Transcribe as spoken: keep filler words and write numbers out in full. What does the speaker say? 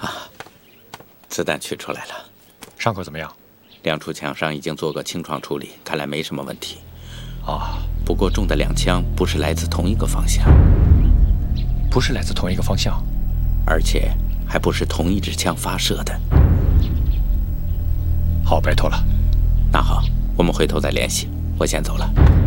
啊，子弹取出来了。 伤口怎么样？ 两处枪伤已经做过清创处理，看来没什么问题。 啊， 不过中的两枪不是来自同一个方向， 不是来自同一个方向， 而且还不是同一支枪发射的。 好，拜托了。 那好，我们回头再联系，我先走了。